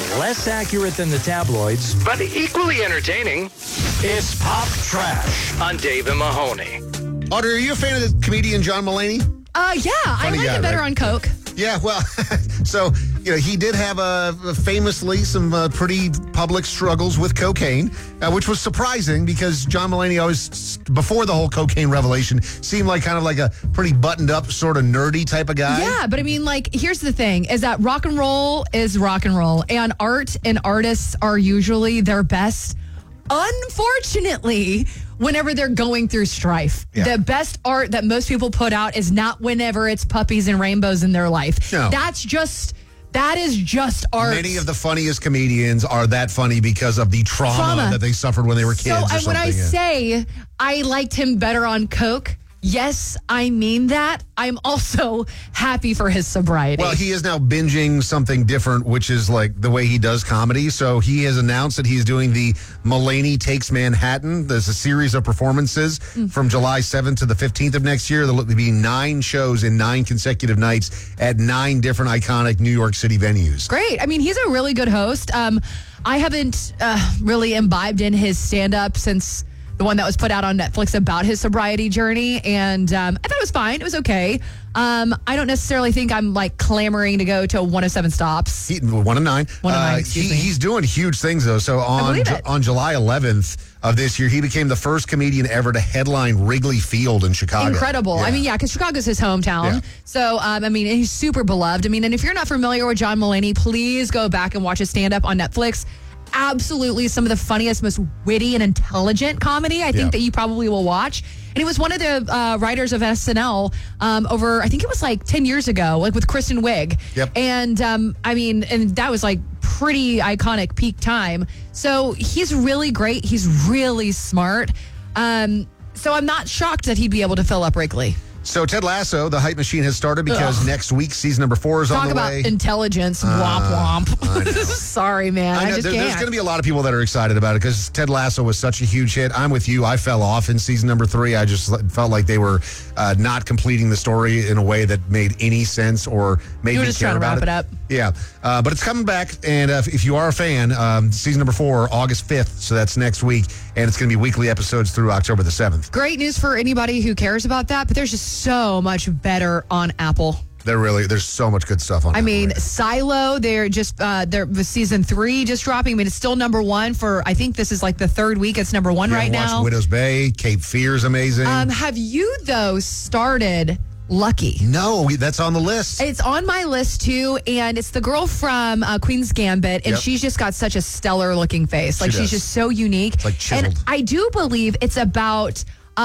Less accurate than the tabloids, but equally entertaining. It's Pop Trash on Dave and Mahoney. Audrey, are you a fan of the comedian John Mulaney? Yeah, I like it better on Coke. Yeah, well, so, he did have famously some pretty public struggles with cocaine, which was surprising because John Mulaney always, before the whole cocaine revelation, seemed like kind of like a pretty buttoned up, sort of nerdy type of guy. Yeah, but I mean, here's the thing, is that rock and roll is rock and roll, and art and artists are usually their best, unfortunately, whenever they're going through strife. Yeah. The best art that most people put out is not whenever it's puppies and rainbows in their life. No. That is just art. Many of the funniest comedians are that funny because of the trauma that they suffered when they were kids. So when I say I liked him better on Coke, yes, I mean that. I'm also happy for his sobriety. Well, he is now binging something different, which is like the way he does comedy. So he has announced that he's doing the Mulaney Takes Manhattan. There's a series of performances from July 7th to the 15th of next year. There'll be 9 shows in 9 consecutive nights at 9 different iconic New York City venues. Great. I mean, he's a really good host. I haven't really imbibed in his stand-up since the one that was put out on Netflix about his sobriety journey. And I thought it was fine. It was okay. I don't necessarily think I'm clamoring to go to 107 Stops. 1 and 9. 1 and 9, excuse me. He's doing huge things, though. So on July 11th of this year, he became the first comedian ever to headline Wrigley Field in Chicago. Incredible. Yeah. I mean, because Chicago's his hometown. Yeah. So, he's super beloved. I mean, and if you're not familiar with John Mulaney, please go back and watch his stand-up on Netflix. Absolutely some of the funniest, most witty and intelligent comedy I think that you probably will watch. And he was one of the writers of SNL over, I think it was 10 years ago, with Kristen Wiig. Yep. And and that was pretty iconic peak time. So he's really great. He's really smart. So I'm not shocked that he'd be able to fill up Wrigley. So Ted Lasso, the hype machine has started because next week, season number 4 is on the way. Talk about intelligence. Womp womp. Sorry, man. I just can't. There's going to be a lot of people that are excited about it because Ted Lasso was such a huge hit. I'm with you. I fell off in season number 3. I just felt like they were not completing the story in a way that made any sense or made me care about it. You were just trying to wrap it up. Yeah. But it's coming back. And if you are a fan, season number 4, August 5th. So that's next week. And it's going to be weekly episodes through October the 7th. Great news for anybody who cares about that. But there's just so much better on Apple. There's so much good stuff on Apple. I mean, Silo, they're season 3 just dropping. I mean, it's still number 1 for, I think this is the 3rd week. It's number 1 right now. Widow's Bay, Cape Fear is amazing. Have you, though, started Lucky? No, that's on the list. It's on my list, too, and it's the girl from Queen's Gambit, and she's just got such a stellar-looking face. She's just so unique. It's chiseled. And I do believe it's about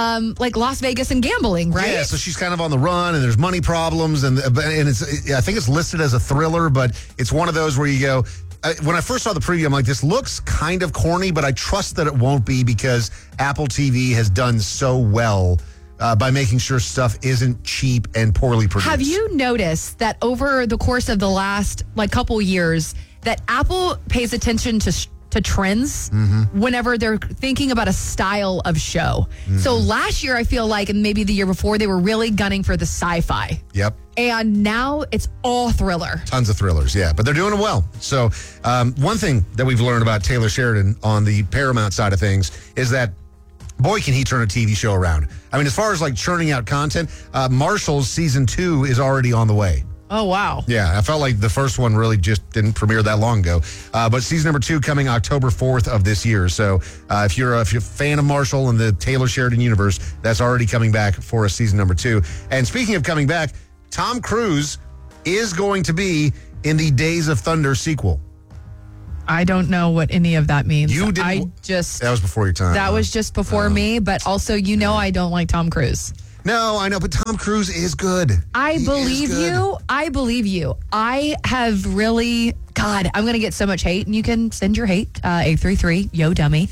Las Vegas and gambling, right? Yeah, so she's kind of on the run, and there's money problems, and it's I think it's listed as a thriller, but it's one of those where you go. When I first saw the preview, I'm like, this looks kind of corny, but I trust that it won't be because Apple TV has done so well by making sure stuff isn't cheap and poorly produced. Have you noticed that over the course of the last couple years that Apple pays attention to trends whenever they're thinking about a style of show? So last year, I feel like, and maybe the year before, they were really gunning for the sci-fi. Yep. And now it's all thriller. Tons of thrillers, yeah. But they're doing it well. So one thing that we've learned about Taylor Sheridan on the Paramount side of things is that boy, can he turn a TV show around. I mean, as far as churning out content, Marshall's season 2 is already on the way. Oh, wow. Yeah, I felt like the first one really just didn't premiere that long ago. But season number 2 coming October 4th of this year. So if you're a fan of Marshall and the Taylor Sheridan universe, that's already coming back for a season number 2. And speaking of coming back, Tom Cruise is going to be in the Days of Thunder sequel. I don't know what any of that means. That was before your time. That was just before me, but also, I don't like Tom Cruise. No, I know, but Tom Cruise is good. I believe you. I have really, God, I'm going to get so much hate, and you can send your hate, 833, yo dummy.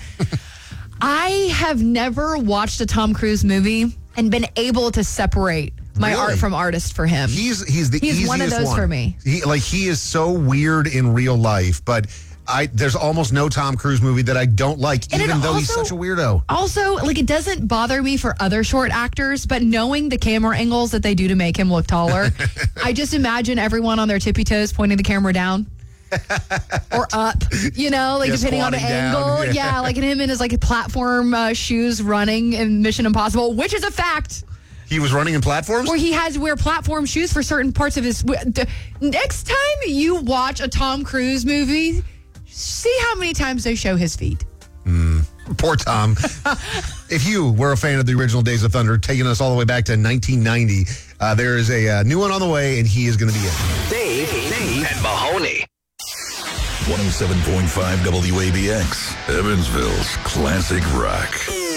I have never watched a Tom Cruise movie and been able to separate my art from artist for him. He's the easiest one of those for me. He is so weird in real life, but there's almost no Tom Cruise movie that I don't like, even though he's such a weirdo. Also, it doesn't bother me for other short actors, but knowing the camera angles that they do to make him look taller, I just imagine everyone on their tippy toes pointing the camera down. or up, depending on the angle. Down. Yeah, like him in his platform shoes running in Mission Impossible, which is a fact. He was running in platforms? Where he had to wear platform shoes for certain parts of his... Next time you watch a Tom Cruise movie, see how many times they show his feet. Poor Tom. If you were a fan of the original Days of Thunder, taking us all the way back to 1990, there is a new one on the way, and he is going to be it. Dave and Mahoney. 107.5 WABX, Evansville's classic rock.